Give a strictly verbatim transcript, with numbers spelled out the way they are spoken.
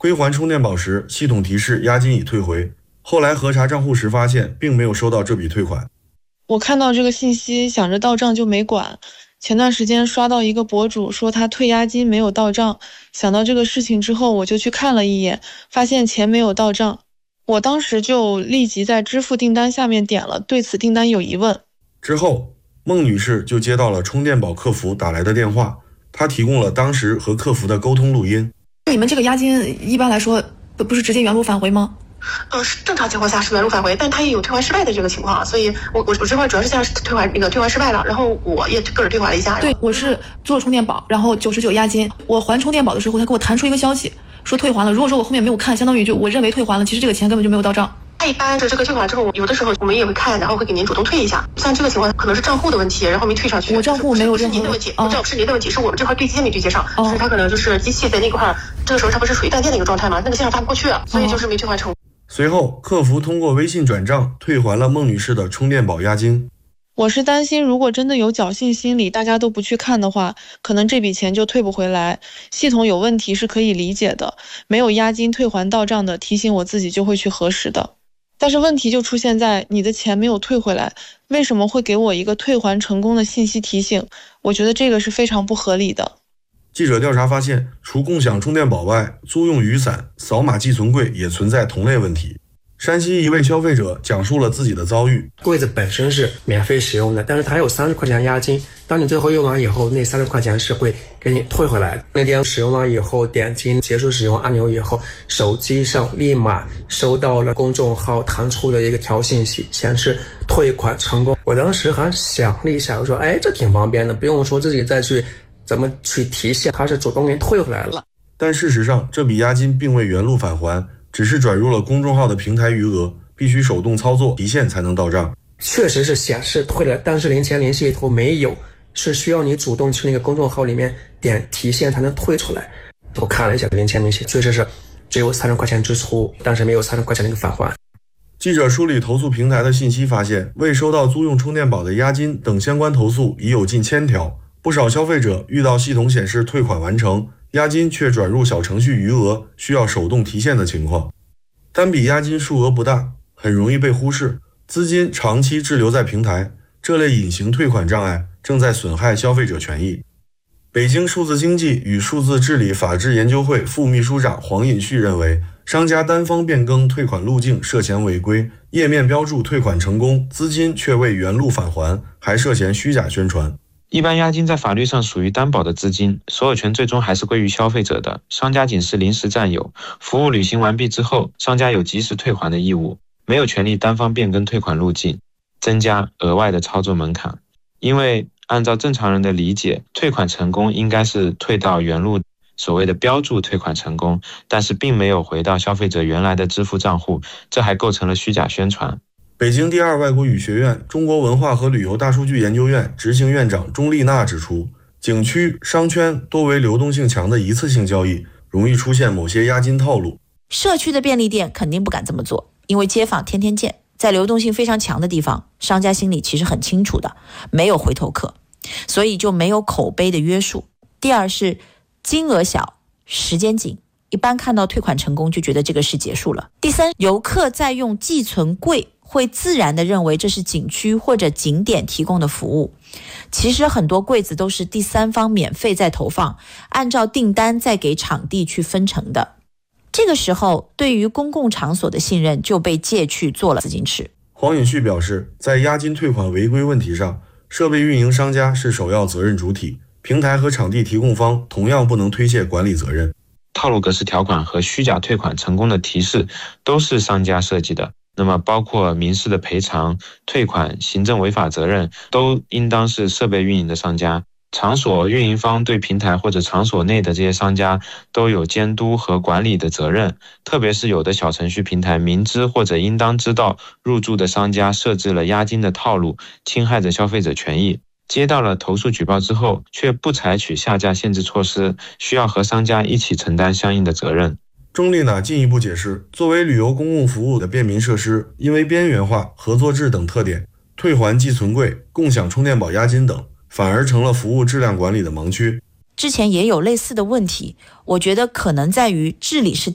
归还充电宝时，系统提示押金已退回。后来核查账户时发现，并没有收到这笔退款。 我看到这个信息，想着到账就没管。前段时间刷到一个博主说他退押金没有到账，想到这个事情之后，我就去看了一眼，发现钱没有到账。我当时就立即在支付订单下面点了对此订单有疑问。 之后，孟女士就接到了充电宝客服打来的电话，她提供了当时和客服的沟通录音。 你们这个押金一般来说不不是直接原路返回吗？ 呃，正常情况下是原路返回，但它也有退还失败的这个情况，所以我我我这块主要是现在是退还那个退还失败了，然后我也个人退还了一下。 对，我是做了充电宝，然后九十九押金，我还充电宝的时候，他给我弹出一个消息说退还了。如果说我后面没有看，相当于就我认为退还了，其实这个钱根本就没有到账。 一般是这个退款之后，有的时候我们也会看，然后会给您主动退一下。像这个情况可能是账户的问题，然后没退上去。 我账户没有任何您的问题，不是您的问题，是我们这块对接没对接上，就是它可能就是机器在那块，这个时候它不是属于断电的一个状态吗？那个线上发不过去，所以就是没退还成。 随后，客服通过微信转账退还了孟女士的充电宝押金。 我是担心，如果真的有侥幸心理，大家都不去看的话，可能这笔钱就退不回来。系统有问题是可以理解的，没有押金退还到账的，提醒我自己就会去核实的。但是问题就出现在你的钱没有退回来，为什么会给我一个退还成功的信息提醒？我觉得这个是非常不合理的。 记者调查发现，除共享充电宝外，租用雨伞、扫码寄存柜也存在同类问题。山西一位消费者讲述了自己的遭遇： 柜子本身是免费使用的，但是它有三十块钱押金，当你最后用完以后，那三十块钱是会给你退回来。那天使用完以后，点击结束使用按钮以后，手机上立马收到了公众号弹出的一个条信息，显示退款成功。我当时还想了一下，我说，哎，这挺方便的，不用说自己再去怎么去提现，它是主动给你退回来了。 但事实上，这笔押金并未原路返还，只是转入了公众号的平台余额，必须手动操作提现才能到账。 确实是显示退了，但是零钱联系头没有，是需要你主动去那个公众号里面点提现才能退出来。我看了一下零钱联系，确实是只有三十块钱支出，但是没有三十块钱那个返还。 记者梳理投诉平台的信息发现，未收到租用充电宝的押金等相关投诉已有近千条。不少消费者遇到系统显示退款完成，押金却转入小程序余额，需要手动提现的情况。单笔押金数额不大，很容易被忽视，资金长期滞留在平台，这类隐形退款障碍正在损害消费者权益。北京数字经济与数字治理法治研究会副秘书长黄尹旭认为，商家单方变更退款路径涉嫌违规，页面标注退款成功，资金却未原路返还，还涉嫌虚假宣传。 一般押金在法律上属于担保的资金，所有权最终还是归于消费者的，商家仅是临时占有。服务履行完毕之后，商家有及时退还的义务，没有权利单方变更退款路径，增加额外的操作门槛。因为按照正常人的理解，退款成功应该是退到原路，所谓的标注退款成功，但是并没有回到消费者原来的支付账户，这还构成了虚假宣传。 北京第二外国语学院中国文化和旅游大数据研究院执行院长钟丽娜指出，景区、商圈多为流动性强的一次性交易，容易出现某些押金套路。 社区的便利店肯定不敢这么做，因为街坊天天见，在流动性非常强的地方，商家心里其实很清楚的，没有回头客，所以就没有口碑的约束。第二是金额小，时间紧，一般看到退款成功就觉得这个事结束了。第三，游客在用寄存柜会自然地认为这是景区或者景点提供的服务，其实很多柜子都是第三方免费在投放，按照订单再给场地去分成的。这个时候，对于公共场所的信任就被借去做了资金池。 黄尹旭表示，在押金退款违规问题上，设备运营商家是首要责任主体，平台和场地提供方同样不能推卸管理责任。 套路格式条款和虚假退款成功的提示都是商家设计的，那么包括民事的赔偿、退款、行政违法责任，都应当是设备运营的商家。场所运营方对平台或者场所内的这些商家都有监督和管理的责任，特别是有的小程序平台明知或者应当知道入驻的商家设置了押金的套路，侵害着消费者权益。接到了投诉举报之后，却不采取下架限制措施，需要和商家一起承担相应的责任。 钟丽娜进一步解释，作为旅游公共服务的便民设施，因为边缘化、合作制等特点，退还寄存柜、共享充电宝押金等，反而成了服务质量管理的盲区。 之前也有类似的问题，我觉得可能在于治理是